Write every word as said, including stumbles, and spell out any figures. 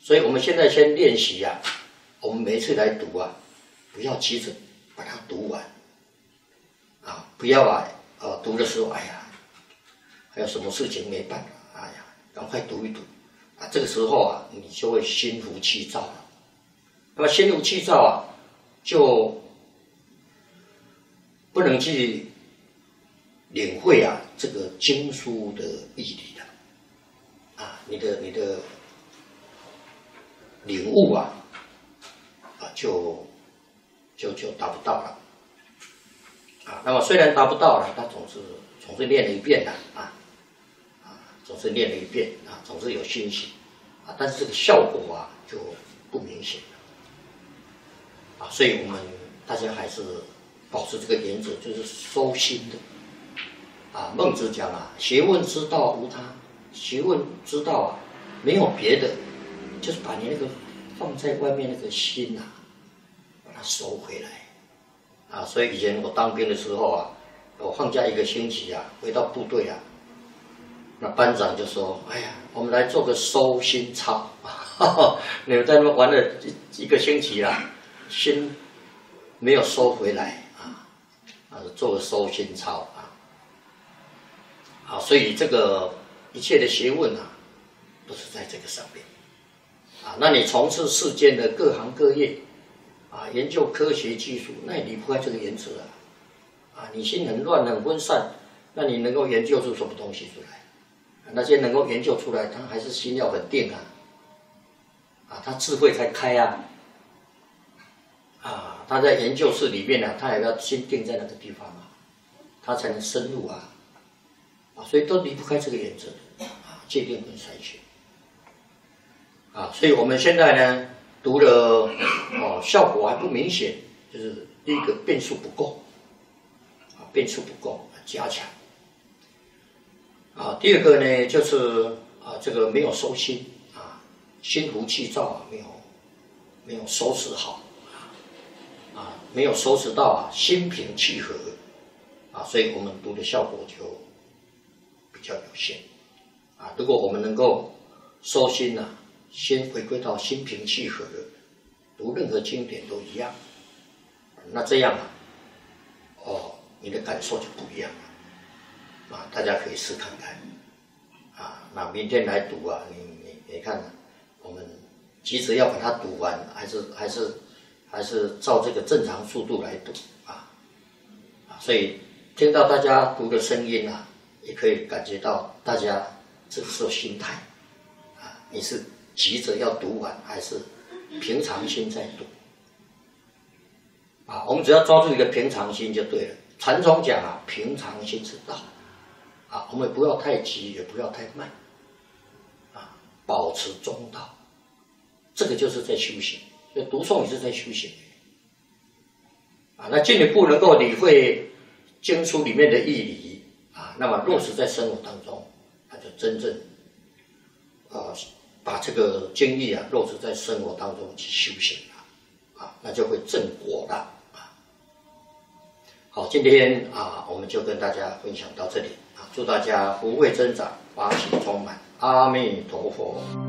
所以我们现在先练习啊，我们每一次来读啊，不要急着把它读完，啊，不要啊，呃，读的时候，哎呀，还有什么事情没办法，哎呀，赶快读一读，啊，这个时候啊，你就会心浮气躁了。那么心浮气躁啊，就不能去领会啊这个经书的义理了，啊，你的你的领悟啊，啊就就就达不到了，啊，那么虽然达不到了，他总是总是念了一遍的啊，啊，总是念了一遍啊，总是有欣喜啊，但是这个效果啊就不明显了，啊，所以我们大家还是保持这个原则，就是收心的。啊，孟子讲啊，学问之道无他，学问之道啊，没有别的，就是把你那个放在外面那个心啊，把它收回来。啊，所以以前我当兵的时候啊，我放假一个星期啊，回到部队啊，那班长就说：“哎呀，我们来做个收心操，你们在那玩了一一个星期啦，心没有收回来啊，啊，做个收心操啊。”啊，所以这个一切的学问啊，都是在这个上面。啊，那你从事世间的各行各业，啊，研究科学技术，那也离不开这个原则啊。啊，你心很乱很分散，那你能够研究出什么东西出来？啊，那些能够研究出来，他还是心要很定啊。啊，他智慧才开啊。啊，他在研究室里面呢、啊，他也要心定在那个地方啊，他才能深入啊。啊，所以都离不开这个原则的啊，界定跟筛选啊，所以我们现在呢读了哦，效果还不明显，就是第一个变数不够啊，变数不够，加强啊。第二个呢就是啊，这个没有收心啊，心浮气躁啊，没有没有收拾好啊，啊，没有收拾到啊，心平气和啊，所以我们读的效果就比较有限啊。如果我们能够收心啊，先回归到心平气和的，读任何经典都一样，那这样啊，哦，你的感受就不一样了啊。大家可以试看看啊。那明天来读啊，你你你看，我们急着要把它读完，还是还是还是照这个正常速度来读啊啊。所以听到大家读的声音啊，也可以感觉到大家这个时候心态啊，你是急着要读完，还是平常心在读啊？我们只要抓住一个平常心就对了。禅宗讲啊，平常心是道啊，我们不要太急，也不要太慢啊，保持中道，这个就是在修行。所以读诵也是在修行啊。那进一步能够理会经书里面的义理啊，那么落实在生活当中，那就真正呃把这个经义啊落实在生活当中去修行了啊，那就会正果了啊。好，今天啊我们就跟大家分享到这里啊，祝大家福慧增长，法喜充满，阿弥陀佛。